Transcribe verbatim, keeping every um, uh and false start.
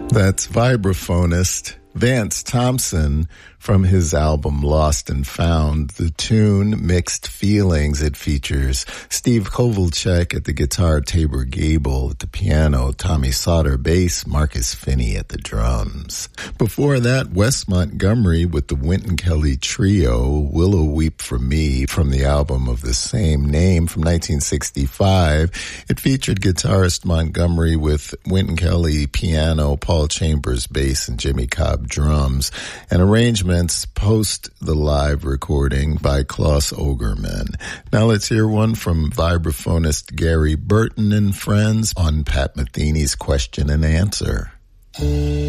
That's vibraphonist Vance Thompson from his album Lost and Found. The tune, Mixed Feelings, it features Steve Kovalchek at the guitar, Tabor Gable at the piano, Tommy Sauter bass, Marcus Finney at the drums. Before that, Wes Montgomery with the Wynton Kelly Trio, Willow Weep for Me, from the album of the same name from nineteen sixty-five. It featured guitarist Montgomery with Wynton Kelly piano, Paul Chambers bass, and Jimmy Cobb drums, and arrangements post the live recording by Klaus Ogerman. Now let's hear one from vibraphonist Gary Burton and friends on Pat Metheny's Question and Answer.